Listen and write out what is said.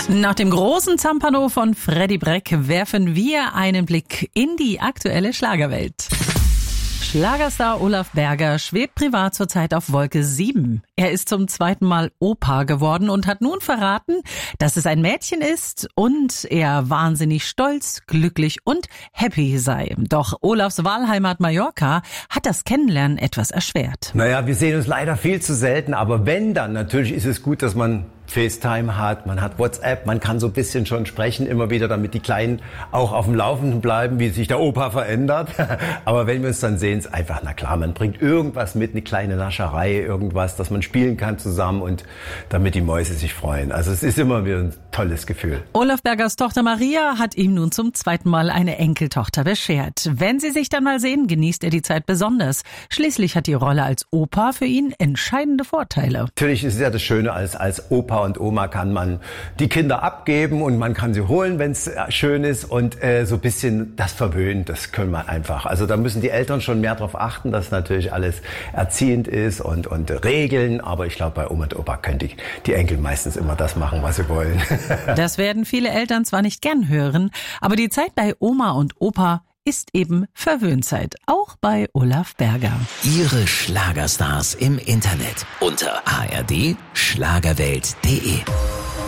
Nach dem großen Zampano von Freddie Breck werfen wir einen Blick in die aktuelle Schlagerwelt. Schlagerstar Olaf Berger schwebt privat zurzeit auf Wolke 7. Er ist zum zweiten Mal Opa geworden und hat nun verraten, dass es ein Mädchen ist und er wahnsinnig stolz, glücklich und happy sei. Doch Olafs Wahlheimat Mallorca hat das Kennenlernen etwas erschwert. Naja, wir sehen uns leider viel zu selten, aber wenn dann, natürlich ist es gut, dass man FaceTime hat, man hat WhatsApp, man kann so ein bisschen schon sprechen, immer wieder, damit die Kleinen auch auf dem Laufenden bleiben, wie sich der Opa verändert. Aber wenn wir uns dann sehen, ist einfach, na klar, man bringt irgendwas mit, eine kleine Nascherei, irgendwas, dass man spielen kann zusammen und damit die Mäuse sich freuen. Also es ist immer wieder ein tolles Gefühl. Olaf Bergers Tochter Maria hat ihm nun zum zweiten Mal eine Enkeltochter beschert. Wenn sie sich dann mal sehen, genießt er die Zeit besonders. Schließlich hat die Rolle als Opa für ihn entscheidende Vorteile. Natürlich ist es ja das Schöne, als Opa und Oma kann man die Kinder abgeben und man kann sie holen, wenn es schön ist und so ein bisschen das verwöhnen, das können wir einfach. Also da müssen die Eltern schon mehr darauf achten, dass natürlich alles erziehend ist und Regeln, aber ich glaube, bei Oma und Opa können die Enkel meistens immer das machen, was sie wollen. Das werden viele Eltern zwar nicht gern hören, aber die Zeit bei Oma und Opa ist eben Verwöhnzeit, auch bei Olaf Berger. Ihre Schlagerstars im Internet unter ard-schlagerwelt.de